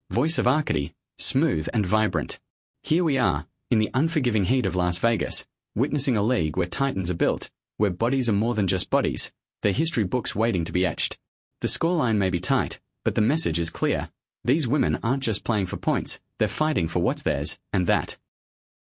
voice of Arcady, smooth and vibrant. Here we are, in the unforgiving heat of Las Vegas, witnessing a league where titans are built, where bodies are more than just bodies, their history books waiting to be etched. The scoreline may be tight, but the message is clear. These women aren't just playing for points, they're fighting for what's theirs, and that